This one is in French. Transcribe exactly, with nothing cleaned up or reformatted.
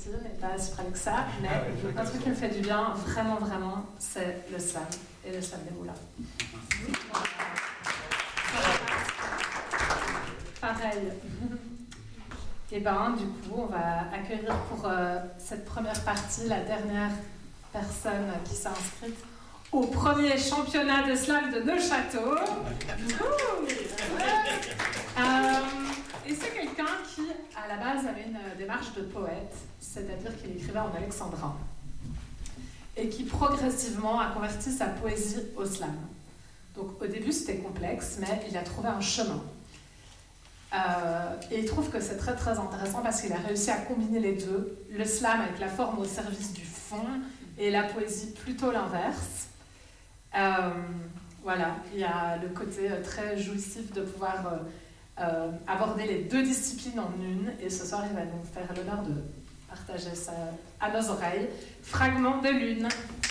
petit, mais pas si près que ça. Mais un truc qui me fait du bien, vraiment, vraiment, c'est le slam et le slam des moulins. Pareil. Et ben, du coup, on va accueillir pour euh, cette première partie la dernière personne qui s'est inscrite au premier championnat de slam de Neuchâtel. euh, et c'est quelqu'un qui, à la base, avait une démarche de poète, c'est-à-dire qu'il écrivait en alexandrin, et qui progressivement a converti sa poésie au slam. Donc au début, c'était complexe, mais il a trouvé un chemin. Euh, et il trouve que c'est très très intéressant parce qu'il a réussi à combiner les deux, le slam avec la forme au service du fond et la poésie plutôt l'inverse. Euh, voilà, il y a le côté très jouissif de pouvoir euh, euh, aborder les deux disciplines en une, et ce soir il va nous faire l'honneur de partager ça à nos oreilles. Fragment de lune.